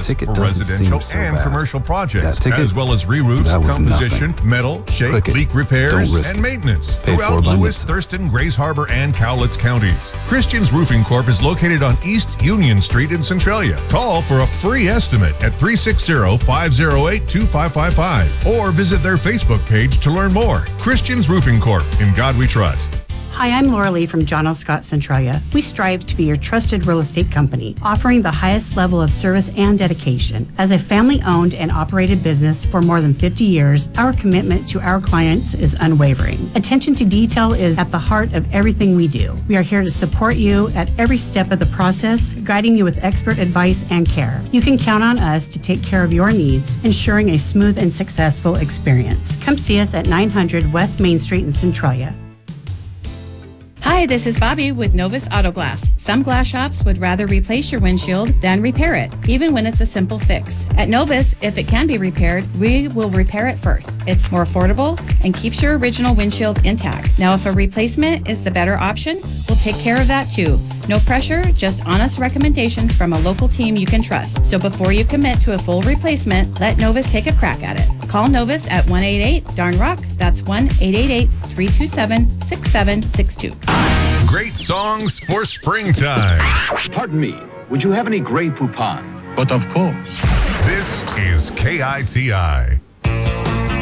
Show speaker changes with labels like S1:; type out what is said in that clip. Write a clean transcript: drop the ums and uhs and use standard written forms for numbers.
S1: ticket
S2: for
S1: doesn't
S2: residential
S1: seem so
S2: and
S1: bad.
S2: commercial projects,
S1: That ticket?
S2: as well as re-roofs,
S1: That was
S2: composition,
S1: nothing.
S2: metal, shake,
S1: Click it.
S2: leak repairs,
S1: Don't risk
S2: and
S1: it.
S2: maintenance
S1: Paid for
S2: throughout
S1: by
S2: Lewis,
S1: NHTSA.
S2: Thurston, Grays Harbor, and Cowlitz counties. Christian's Roofing Corp is located on East Union Street in Centralia. Call for a free estimate at 360-508-2555 or visit their Facebook page to learn more. Christian's Roofing Corp. In God we trust.
S3: Hi, I'm Laura Lee from John L. Scott Centralia. We strive to be your trusted real estate company, offering the highest level of service and dedication. As a family-owned and operated business for more than 50 years, our commitment to our clients is unwavering. Attention to detail is at the heart of everything we do. We are here to support you at every step of the process, guiding you with expert advice and care. You can count on us to take care of your needs, ensuring a smooth and successful experience. Come see us at 900 West Main Street in Centralia.
S4: Hi, this is Bobby with Novus Auto Glass. Some glass shops would rather replace your windshield than repair it, even when it's a simple fix. At Novus, if it can be repaired, we will repair it first. It's more affordable and keeps your original windshield intact. Now, if a replacement is the better option, we'll take care of that too. No pressure, just honest recommendations from a local team you can trust. So before you commit to a full replacement, let Novus take a crack at it. Call Novus at 188-DARN-ROCK. That's 1-888-327-6762.
S2: Great songs for springtime.
S5: Pardon me, would you have any Grey Poupon?
S6: But of course.
S2: This is KITI.